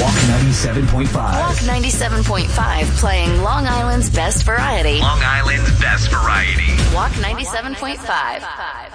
Walk 97.5. Walk 97.5, playing Long Island's best variety. Long Island's best variety. Walk 97.5.